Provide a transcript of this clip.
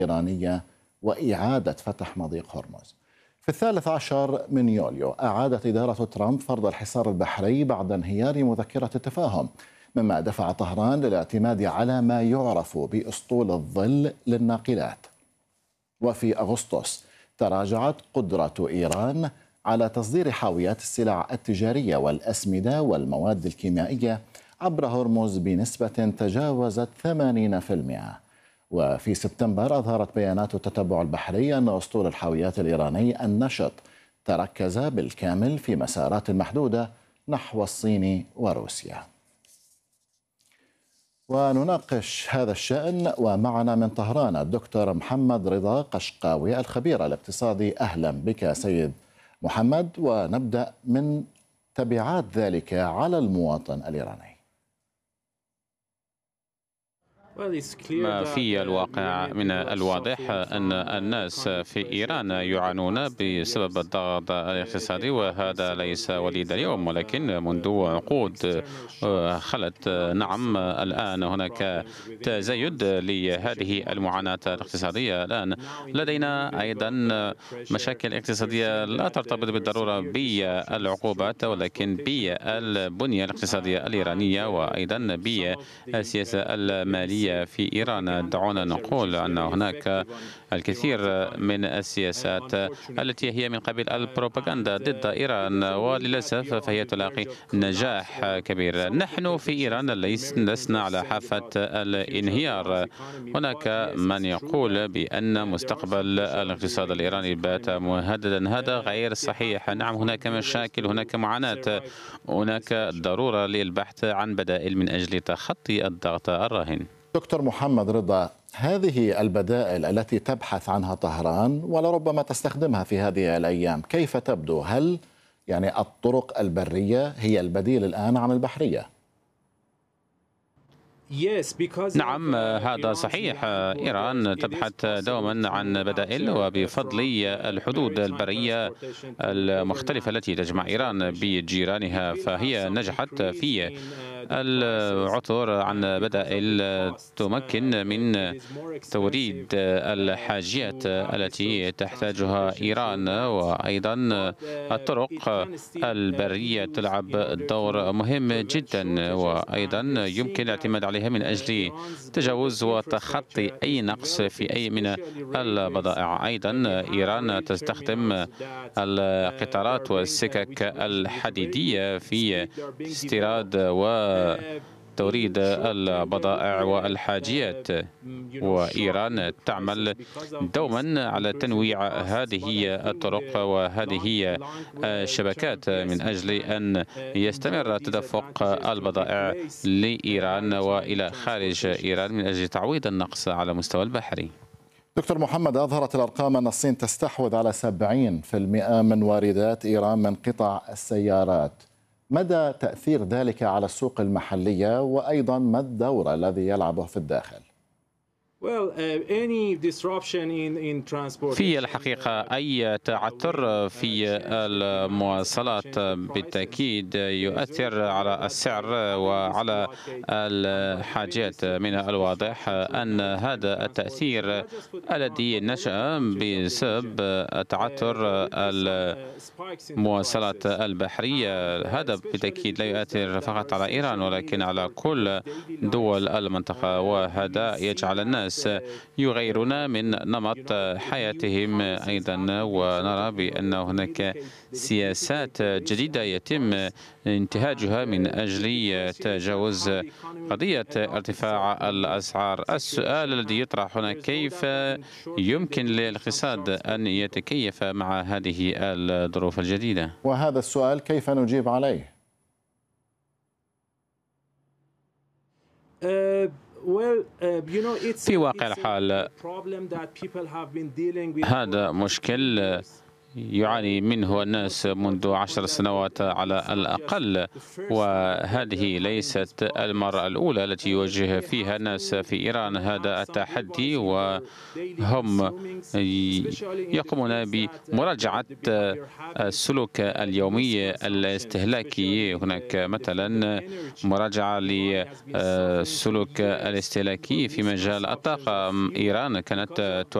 الإيرانية وإعادة فتح مضيق هرمز. في 13 من يوليو أعادت إدارة ترامب فرض الحصار البحري بعد انهيار مذكرة التفاهم، مما دفع طهران للاعتماد على ما يعرف بأسطول الظل للناقلات. وفي أغسطس تراجعت قدرة إيران على تصدير حاويات السلع التجارية والأسمدة والمواد الكيميائية عبر هرمز بنسبة تجاوزت 80%. وفي سبتمبر أظهرت بيانات التتبع البحري أن أسطول الحاويات الإيراني النشط تركز بالكامل في مسارات محدودة نحو الصين وروسيا. ونناقش هذا الشأن ومعنا من طهران الدكتور محمد رضا قشقاوي الخبير الاقتصادي. أهلا بك سيد محمد، ونبدأ من تبعات ذلك على المواطن الإيراني. ما في الواقع من الواضح أن الناس في إيران يعانون بسبب الضغط الاقتصادي، وهذا ليس وليد اليوم ولكن منذ عقود خلت. نعم، الآن هناك تزايد لهذه المعاناة الاقتصادية. الآن لدينا أيضا مشاكل اقتصادية لا ترتبط بالضرورة بالعقوبات ولكن بالبنية الاقتصادية الإيرانية وأيضا بالسياسة المالية في إيران. دعونا نقول أن هناك الكثير من السياسات التي هي من قبيل البروباغندا ضد إيران، وللأسف فهي تلاقي نجاح كبير. نحن في إيران لسنا على حافة الانهيار. هناك من يقول بأن مستقبل الاقتصاد الإيراني بات مهددا. هذا غير صحيح. نعم، هناك مشاكل، هناك معاناة، هناك ضرورة للبحث عن بدائل من أجل تخطي الضغط الراهن. دكتور محمد رضا، هذه البدائل التي تبحث عنها طهران ولربما تستخدمها في هذه الأيام كيف تبدو؟ هل الطرق البرية هي البديل الآن عن البحرية؟ نعم، هذا صحيح. إيران تبحث دوما عن بدائل، وبفضل الحدود البرية المختلفة التي تجمع إيران بجيرانها فهي نجحت في العثور عن بدائل تمكن من توريد الحاجيات التي تحتاجها إيران. وأيضا الطرق البرية تلعب دور مهم جدا، وأيضا يمكن الاعتماد عليها من أجل تجاوز وتخطي أي نقص في أي من البضائع. أيضا إيران تستخدم القطارات والسكك الحديدية في استيراد وتوريد البضائع والحاجيات، وإيران تعمل دوما على تنويع هذه الطرق وهذه الشبكات من أجل أن يستمر تدفق البضائع لإيران وإلى خارج إيران من أجل تعويض النقص على مستوى البحري. دكتور محمد، أظهرت الأرقام أن الصين تستحوذ على 70% من واردات إيران من قطع السيارات. مدى تأثير ذلك على السوق المحلية، وأيضا ما الدور الذي يلعبه في الداخل؟ في الحقيقة أي تعثر في المواصلات بالتأكيد يؤثر على السعر وعلى الحاجات. من الواضح أن هذا التأثير الذي نشأ بسبب تعثر المواصلات البحرية هذا بالتأكيد لا يؤثر فقط على إيران ولكن على كل دول المنطقة، وهذا يجعل الناس يغيرون من نمط حياتهم أيضا. ونرى بأن هناك سياسات جديدة يتم انتهاجها من أجل تجاوز قضية ارتفاع الأسعار. السؤال الذي يطرح هنا كيف يمكن للاقتصاد أن يتكيف مع هذه الظروف الجديدة؟ وهذا السؤال كيف نجيب عليه؟ في واقع الحال هذا مشكل يعاني منه الناس منذ 10 سنوات على الأقل، وهذه ليست المرة الأولى التي يواجه فيها الناس في إيران هذا التحدي، وهم يقومون بمراجعة السلوك اليومي الاستهلاكي. هناك مثلا مراجعة للسلوك الاستهلاكي في مجال الطاقة. إيران كانت